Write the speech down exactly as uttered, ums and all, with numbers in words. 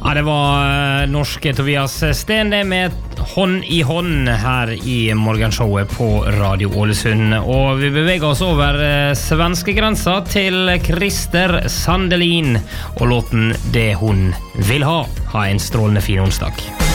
Ja, det var norske Tobias Sten det med hånd i hånd her i morgenshowet på Radio Ålesund. Og vi beveger oss over svenske grensa til Christer Sandelin og låten Det hun vil ha. Ha en strålende fin onsdag.